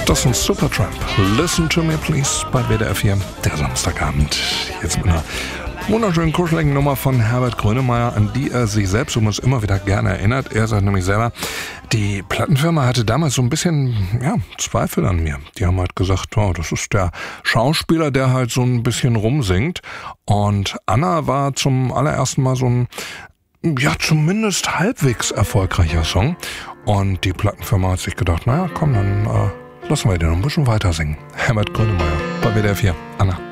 Das ist ein Supertramp. Listen to me please bei WDR 4, der Samstagabend. Jetzt mit einer wunderschönen, kuscheligen Nummer von Herbert Grönemeyer, an die er sich selbst übrigens immer wieder gerne erinnert. Er sagt nämlich selber, die Plattenfirma hatte damals so ein bisschen Zweifel an mir. Die haben halt gesagt, oh, das ist der Schauspieler, der halt so ein bisschen rumsingt. Und Anna war zum allerersten Mal so ein zumindest halbwegs erfolgreicher Song. Und die Plattenfirma hat sich gedacht, naja, komm, dann lassen wir den noch ein bisschen weiter singen. Herbert Grönemeyer bei WDR 4. Anna.